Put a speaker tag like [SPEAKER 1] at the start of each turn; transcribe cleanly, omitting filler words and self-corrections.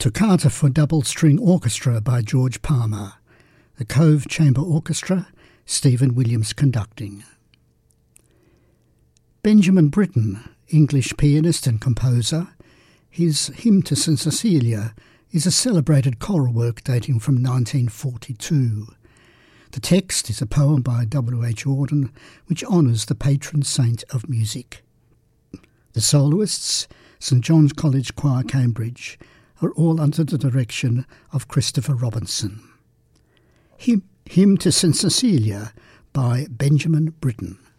[SPEAKER 1] Toccata for Double String Orchestra by George Palmer. The Cove Chamber Orchestra, Stephen Williams conducting. Benjamin Britten, English pianist and composer. His Hymn to St Cecilia is a celebrated choral work dating from 1942. The text is a poem by W. H. Auden which honours the patron saint of music. The soloists, St John's College Choir, Cambridge, are all under the direction of Christopher Robinson. Hymn to St Cecilia by Benjamin Britten.